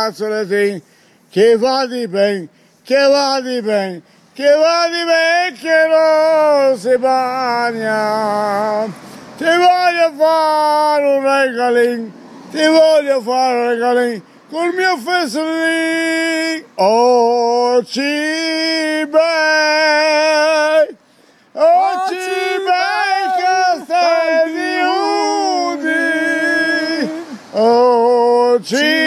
Che va di ben, che va di ben, che va di ben, che non si bagna. Ti voglio fare un regalin, ti voglio fare un regalin, col mio festolin. Oh, ci bei, oh, ci bei castelli udi, oh, ci